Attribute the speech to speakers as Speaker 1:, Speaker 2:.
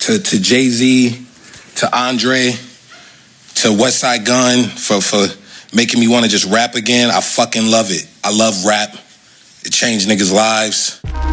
Speaker 1: to Jay-Z, to Andre, to West Side Gun for making me want to just rap again. I fucking love it. I love rap. It changed niggas' lives.